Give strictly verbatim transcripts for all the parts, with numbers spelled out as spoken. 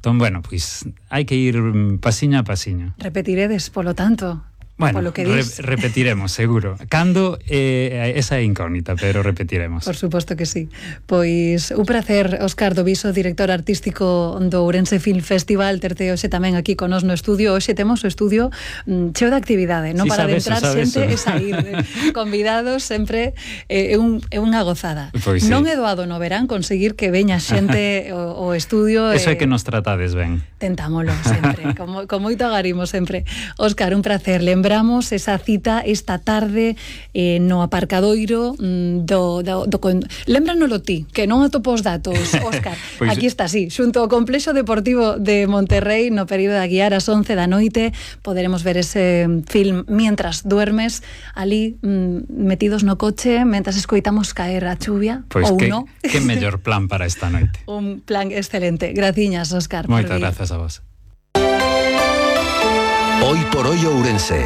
Entón, bueno, pois hai que ir pasiño a pasiño. Repetiredes, polo tanto. Bueno, polo que re dis. repetiremos, seguro. Cando, eh, esa é incógnita, pero repetiremos. Por suposto que sí. Pois un placer, Óscar Doviso, director artístico do Ourense Film Festival, terte hoxe tamén aquí con nos no estudio. Hoxe temos o estudio mm, cheo de actividade, non sí, para de entrar eso, xente eso. e sair. Convidados sempre é eh, un, é unha gozada. Pois non sí. é doado no verán conseguir que veña xente o, o estudio. Eso é eh, que nos tratades ben. Tentámolo sempre, con, con moito agarimo sempre. Óscar, un placer. Lembramos esa cita esta tarde eh, no aparcadoiro mm, do, do, do con... Lembránolo ti, que non atopo os datos, Óscar. Pois... Aquí está, sí, xunto ao Complexo Deportivo de Monterrey, no período de Aguiar ás once da noite, poderemos ver ese film Mientras duermes, ali mm, metidos no coche, mentras escoitamos caer a chuvia, pois ou que, no. que mellor plan para esta noite. Un plan excelente. Graciñas, Óscar. Moitas grazas a vos. Hoy por hoy Ourense.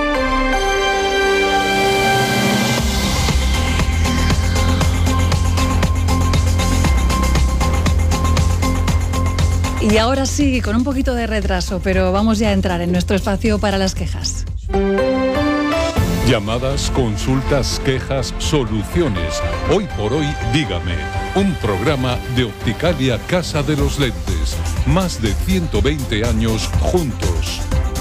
Y ahora sí, con un poquito de retraso, pero vamos ya a entrar en nuestro espacio para las quejas. Llamadas, consultas, quejas, soluciones. Hoy por hoy, dígame. Un programa de Opticalia Casa de los Lentes. Más de ciento veinte años juntos.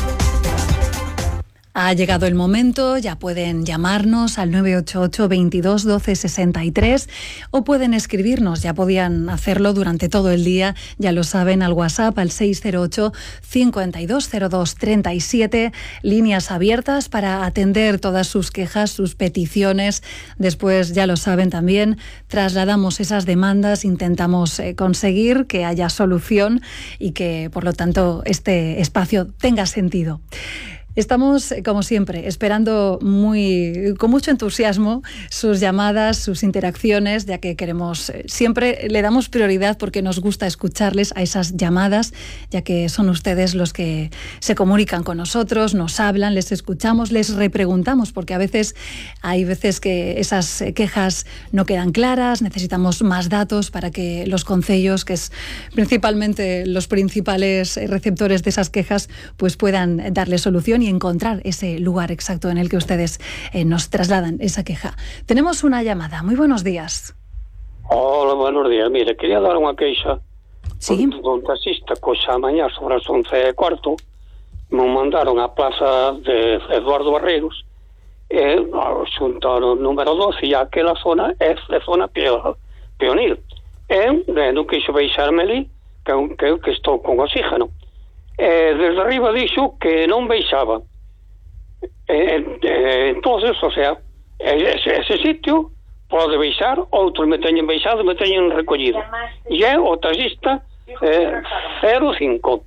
Ha llegado el momento, ya pueden llamarnos al nueve ocho ocho, veintidós, doce, sesenta y tres o pueden escribirnos, ya podían hacerlo durante todo el día, ya lo saben, al WhatsApp al seis cero ocho, cincuenta y dos cero dos, treinta y siete, líneas abiertas para atender todas sus quejas, sus peticiones. Después, ya lo saben también, trasladamos esas demandas, intentamos eh, conseguir que haya solución y que, por lo tanto, este espacio tenga sentido. Estamos, como siempre, esperando muy, con mucho entusiasmo sus llamadas, sus interacciones, ya que queremos, siempre le damos prioridad porque nos gusta escucharles a esas llamadas, ya que son ustedes los que se comunican con nosotros, nos hablan, les escuchamos, les repreguntamos, porque a veces hay veces que esas quejas no quedan claras, necesitamos más datos para que los concellos, que es principalmente los principales receptores de esas quejas, pues puedan darle solución y encontrar ese lugar exacto en el que ustedes eh, nos trasladan esa queja. Tenemos una llamada. Muy buenos días. Hola, buenos días. Mire, quería dar unha queixa. Sí. Un taxista coxa mañá sobre as once e cuarto me mandaron á plaza de Eduardo Barreiros e xunto ao número doce e aquela zona é de zona peonil. E non quixo baixarme ali que, que, que estou con oxígeno. Eh, desde arriba dixo que non baixaba. Eh, eh, entonces, o sea, ese, ese sitio pode baixar, outros me teñen baixado e me teñen recollido. E é o taxista eh, cero cinco.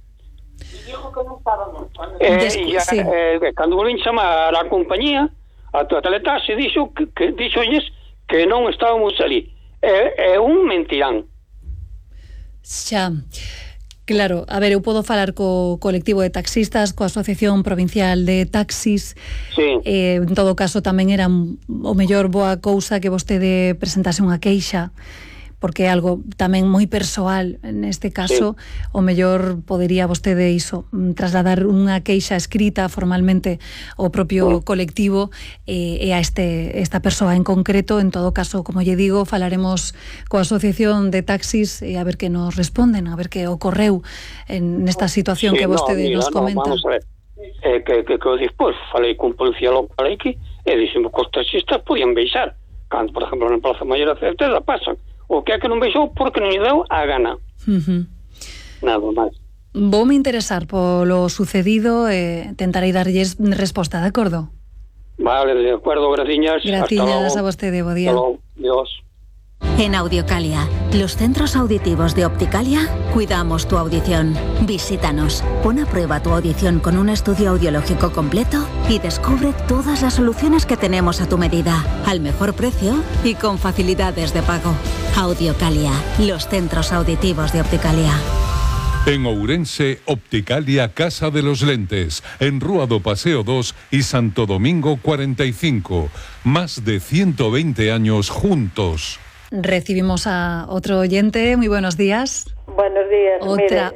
Eh, e sí. eh, cando volvín chamar a compañía, a teletaxe, dixo que, que dixolles que non estábamos ali. É eh, eh, un mentirán. Xa. Claro, a ver, eu podo falar co colectivo de taxistas, coa Asociación Provincial de Taxis. Sí. Eh, en todo caso, tamén era o mellor boa cousa que vostede presentase unha queixa, porque é algo tamén moi persoal neste caso. Sí. O mellor podería vostede iso, trasladar unha queixa escrita formalmente ao propio colectivo e, e a este, esta persoa en concreto. En todo caso, como lle digo, falaremos coa Asociación de Taxis e a ver que nos responden, a ver que ocorreu en esta situación sí, que vostede no, mira, nos comenta. No, vamos a ver. Eh, que, que, que despois falei con policía local aquí e dixemos que os taxistas podían baixar cando, por exemplo, na Plaza Maior a certeza pasan. O que é que non baixou porque non lle deu a gana. Uh-huh. Nada máis. Voume interesar polo sucedido e tentarei darlles resposta, de acordo? Vale, de acordo, graciñas. Graciñas a vostede, bo día. Hasta logo. Dios. En Audiocalia, los centros auditivos de Opticalia, cuidamos tu audición. Visítanos, pon a prueba tu audición con un estudio audiológico completo y descubre todas las soluciones que tenemos a tu medida, al mejor precio y con facilidades de pago. Audiocalia, los centros auditivos de Opticalia. En Ourense, Opticalia Casa de los Lentes, en Rúa do Paseo dos y Santo Domingo cuarenta y cinco. Más de ciento veinte años juntos. Recibimos a otro oyente. Muy buenos días. Buenos días. Otra, mire.